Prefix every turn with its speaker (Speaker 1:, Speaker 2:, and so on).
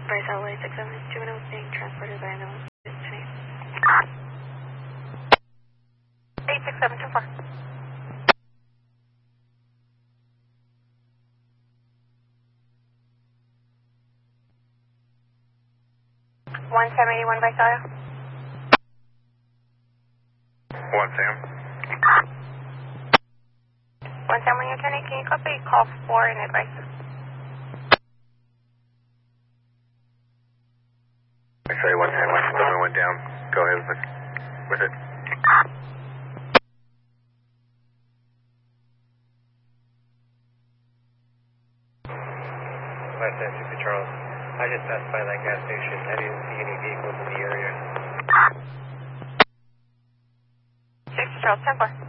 Speaker 1: Bryce LA 672 and I was being transported by an ambulance. 86724. 1781 Bryce LA.
Speaker 2: 1 Sam.
Speaker 1: 1 Sam, when you're turning, can you copy call 4 in advice?
Speaker 2: Sorry, 1 Sam, my system went down. Go ahead with it.
Speaker 3: 510 Charles. I just passed by that gas station. I didn't see any vehicles in the area.
Speaker 1: 60 Charles, 10-4.